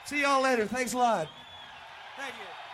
See y'all later. Thanks a lot. Thank you.